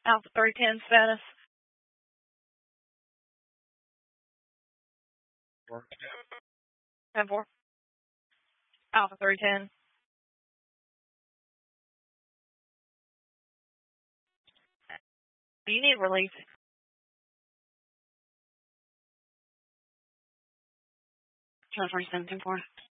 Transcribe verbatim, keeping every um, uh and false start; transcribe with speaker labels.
Speaker 1: Alpha three ten status. ten four. Alpha three ten. Do you need relief? Alpha three seven ten four.